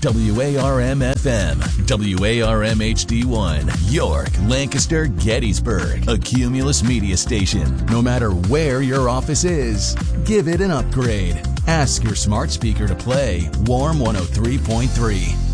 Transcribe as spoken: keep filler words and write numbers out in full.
W A R M F M, W A R M H D one, York, Lancaster, Gettysburg, a Cumulus media station. No matter where your office is, give it an upgrade. Ask your smart speaker to play Warm one oh three point three.